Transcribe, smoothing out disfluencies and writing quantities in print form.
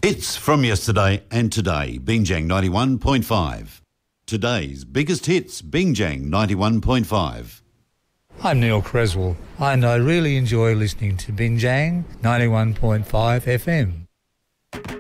Hits from yesterday and today. Binjang 91.5. Today's biggest hits. Binjang 91.5. I'm Neil Creswell, and I really enjoy listening to Binjang 91.5 FM.